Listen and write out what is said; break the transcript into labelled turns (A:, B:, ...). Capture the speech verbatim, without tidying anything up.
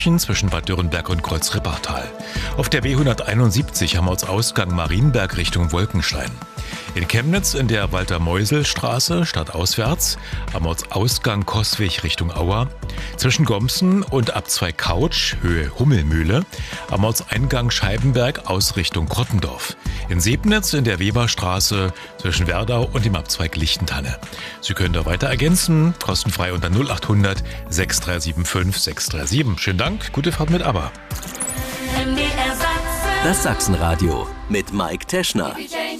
A: zwischen Bad Dürrenberg und Kreuz-Rippertal. Auf der B hunderteinundsiebzig am Ortsausgang Marienberg Richtung Wolkenstein. In Chemnitz in der Walter-Meusel-Straße stadtauswärts, am Ortsausgang Coswig Richtung Auer, zwischen Gomsen und Abzweig Couch, Höhe Hummelmühle, am Ortseingang Scheibenberg aus Richtung Krottendorf. In Sebnitz in der Weberstraße zwischen Werdau und dem Abzweig Lichtentanne. Sie können da weiter ergänzen, kostenfrei unter null acht hundert sechs drei sieben fünf sechs drei sieben. Schönen Dank, gute Fahrt mit ABBA.
B: Das Sachsenradio mit Mike Teschner.